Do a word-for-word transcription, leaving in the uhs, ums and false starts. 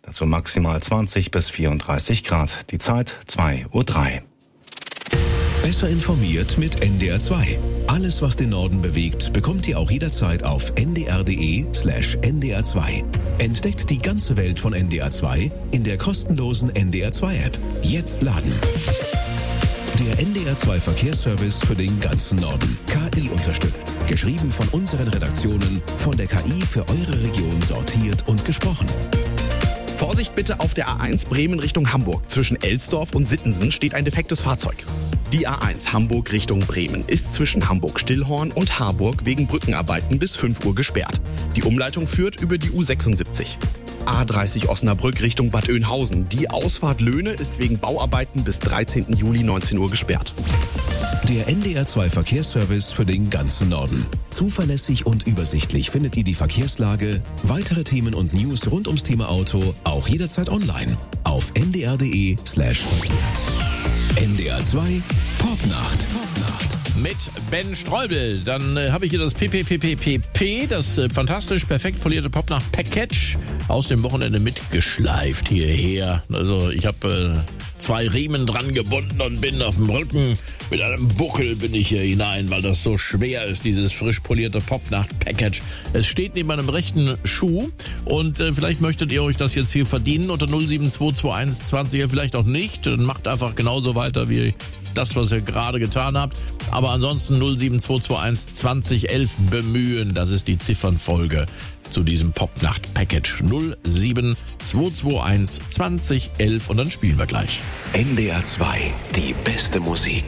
Dazu maximal zwanzig bis vierunddreißig Grad. Die Zeit zwei Uhr drei. Besser informiert mit N D R zwei. Alles, was den Norden bewegt, bekommt ihr auch jederzeit auf n d r punkt d e slash n d r zwei. Entdeckt die ganze Welt von N D R zwei in der kostenlosen N D R zwei App. Jetzt laden. Der N D R zwei Verkehrsservice für den ganzen Norden. K I unterstützt. Geschrieben von unseren Redaktionen, von der K I für eure Region sortiert und gesprochen. Vorsicht bitte, auf der A eins Bremen Richtung Hamburg. Zwischen Elsdorf und Sittensen steht ein defektes Fahrzeug. Die A eins Hamburg Richtung Bremen ist zwischen Hamburg-Stillhorn und Harburg wegen Brückenarbeiten bis fünf Uhr gesperrt. Die Umleitung führt über die U sechsundsiebzig. A dreißig Osnabrück Richtung Bad Oeynhausen. Die Ausfahrt Löhne ist wegen Bauarbeiten bis dreizehnten Juli neunzehn Uhr gesperrt. Der N D R zwei Verkehrsservice für den ganzen Norden. Zuverlässig und übersichtlich findet ihr die Verkehrslage, weitere Themen und News rund ums Thema Auto auch jederzeit online auf n d r punkt d e slash N D R zwei Popnacht. Mit Ben Streubel. Dann äh, habe ich hier das P P P P P P, das äh, fantastisch perfekt polierte Popnacht-Package aus dem Wochenende mitgeschleift hierher. Also ich habe äh, zwei Riemen dran gebunden und bin auf dem Rücken. Mit einem Buckel bin ich hier hinein, weil das so schwer ist, dieses frisch polierte Popnacht-Package. Es steht neben meinem rechten Schuh und äh, vielleicht möchtet ihr euch das jetzt hier verdienen unter null sieben zwei zwei eins zwanzig, vielleicht auch nicht. Dann macht einfach genauso weiter wie das, was ihr gerade getan habt. Aber ansonsten null sieben zwei zwei eins zwanzig elf bemühen. Das ist die Ziffernfolge zu diesem Popnacht-Package. null sieben zwei zwei eins zwanzig elf und dann spielen wir gleich. N D R zwei, die beste Musik.